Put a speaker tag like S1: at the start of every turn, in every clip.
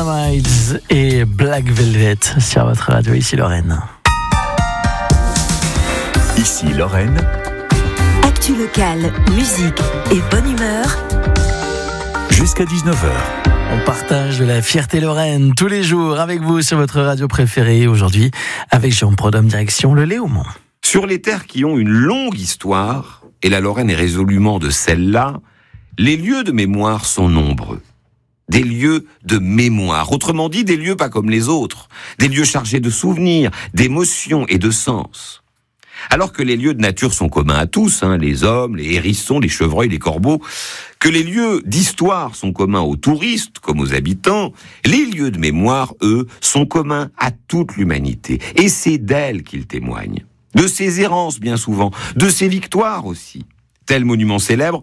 S1: Dynamite et Black Velvet sur votre radio, ici Lorraine.
S2: Ici Lorraine.
S3: Actu locale, musique et bonne humeur.
S2: Jusqu'à 19h.
S1: On partage de la fierté lorraine tous les jours avec vous sur votre radio préférée. Aujourd'hui, avec Jérôme Prodhomme, direction le Léaumont.
S4: Sur les terres qui ont une longue histoire, et la Lorraine est résolument de celle-là, les lieux de mémoire sont nombreux. Des lieux de mémoire, autrement dit des lieux pas comme les autres, des lieux chargés de souvenirs, d'émotions et de sens. Alors que les lieux de nature sont communs à tous, les hommes, les hérissons, les chevreuils, les corbeaux, que les lieux d'histoire sont communs aux touristes comme aux habitants, les lieux de mémoire, eux, sont communs à toute l'humanité. Et c'est d'elle qu'ils témoignent. De ses errances, bien souvent, de ses victoires aussi. Tel monument célèbre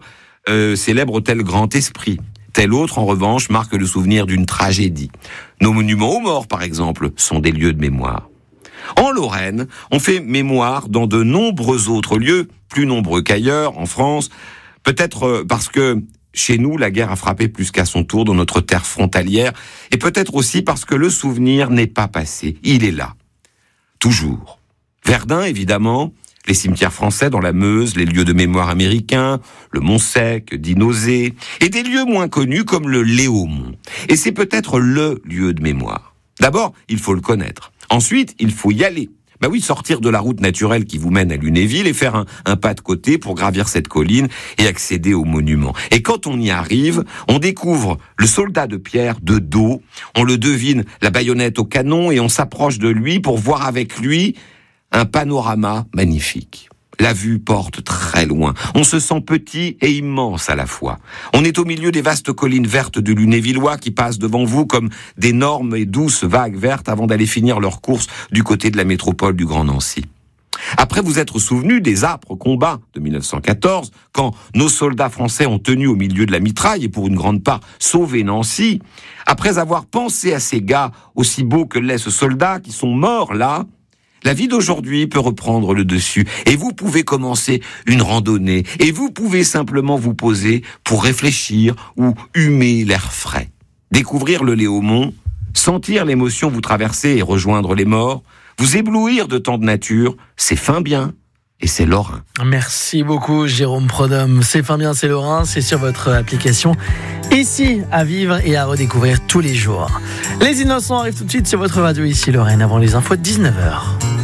S4: tel grand esprit. Tel autre, en revanche, marque le souvenir d'une tragédie. Nos monuments aux morts, par exemple, sont des lieux de mémoire. En Lorraine, on fait mémoire dans de nombreux autres lieux, plus nombreux qu'ailleurs, en France, peut-être parce que chez nous, la guerre a frappé plus qu'à son tour dans notre terre frontalière, et peut-être aussi parce que le souvenir n'est pas passé, il est là. Toujours. Verdun, évidemment, les cimetières français dans la Meuse, les lieux de mémoire américains, le Mont-Sec, Dinozé, et des lieux moins connus comme le Léaumont. Et c'est peut-être le lieu de mémoire. D'abord, il faut le connaître. Ensuite, il faut y aller. Sortir de la route naturelle qui vous mène à Lunéville et faire un pas de côté pour gravir cette colline et accéder au monument. Et quand on y arrive, on découvre le soldat de pierre de dos, on le devine la baïonnette au canon et on s'approche de lui pour voir avec lui un panorama magnifique. La vue porte très loin. On se sent petit et immense à la fois. On est au milieu des vastes collines vertes du Lunévillois qui passent devant vous comme d'énormes et douces vagues vertes avant d'aller finir leur course du côté de la métropole du Grand Nancy. Après vous être souvenu des âpres combats de 1914, quand nos soldats français ont tenu au milieu de la mitraille et pour une grande part sauvé Nancy, après avoir pensé à ces gars aussi beaux que l'est ce soldat qui sont morts là, la vie d'aujourd'hui peut reprendre le dessus et vous pouvez commencer une randonnée et vous pouvez simplement vous poser pour réfléchir ou humer l'air frais. Découvrir le Léaumont, sentir l'émotion vous traverser et rejoindre les morts, vous éblouir de tant de nature, c'est fin bien et c'est lorrain.
S1: Merci beaucoup Jérôme Prodhomme. C'est fin bien, c'est lorrain, c'est sur votre application. Ici, à vivre et à redécouvrir tous les jours. Les Innocents arrivent tout de suite sur votre radio, ici Lorraine, avant les infos de 19h.